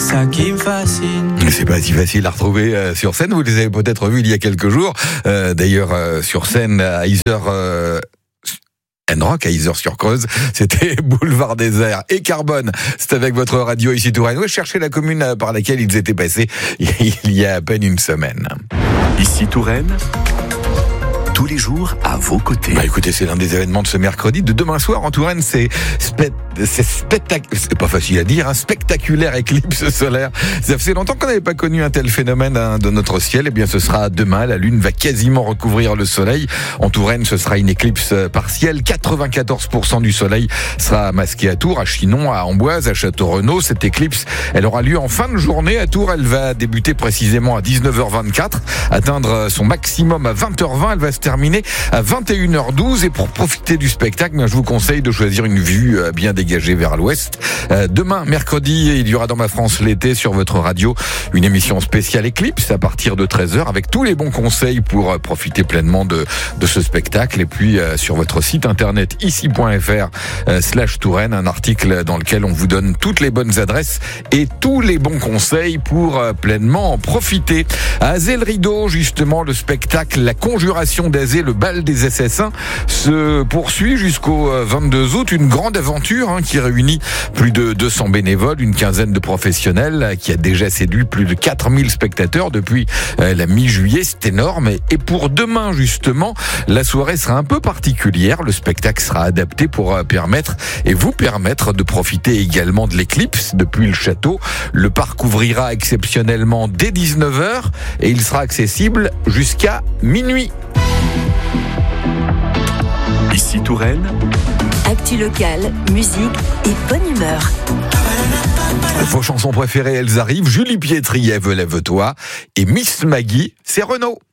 ça qui me fascine. C'est pas si facile à retrouver sur scène. Vous les avez peut-être vus il y a quelques jours. D'ailleurs, sur scène à Yzeure. Rock à Yzeure-sur-Creuse, c'était Boulevard Désert et Carbone. C'est avec votre radio ici Touraine. Ouais, cherchez la commune par laquelle ils étaient passés il y a à peine une semaine. Ici Touraine, tous les jours à vos côtés. Écoutez, c'est l'un des événements de ce mercredi. De demain soir en Touraine, c'est pas facile à dire, spectaculaire éclipse solaire. Ça fait longtemps qu'on n'avait pas connu un tel phénomène de notre ciel. Eh bien, ce sera demain. La Lune va quasiment recouvrir le Soleil. En Touraine, ce sera une éclipse partielle. 94% du Soleil sera masqué à Tours, à Chinon, à Amboise, à Château-Renaud. Cette éclipse, elle aura lieu en fin de journée. À Tours, elle va débuter précisément à 19h24, atteindre son maximum à 20h20. Elle va se terminer à 21h12. Et pour profiter du spectacle, je vous conseille de choisir une vue bien dégagée vers l'ouest. Demain, mercredi, il y aura dans Ma France l'été sur votre radio une émission spéciale éclipse à partir de 13h avec tous les bons conseils pour profiter pleinement de ce spectacle. Et puis sur votre site internet ici.fr/Touraine, un article dans lequel on vous donne toutes les bonnes adresses et tous les bons conseils pour pleinement en profiter. À Azay-le-Rideau, justement, le spectacle La Conjuration d'Azay, le bal des SS1 se poursuit jusqu'au 22 août. Une grande aventure qui réunit plus de 200 bénévoles, une quinzaine de professionnels, qui a déjà séduit plus de 4000 spectateurs depuis la mi-juillet. C'est énorme. Et pour demain, justement, la soirée sera un peu particulière. Le spectacle sera adapté pour vous permettre de profiter également de l'éclipse depuis le château. Le parc ouvrira exceptionnellement dès 19h et il sera accessible jusqu'à minuit. Ici Touraine, actu locale, musique et bonne humeur. Vos chansons préférées, elles arrivent. Julie Pietri, Lève-toi. Et Miss Maggie, c'est Renaud.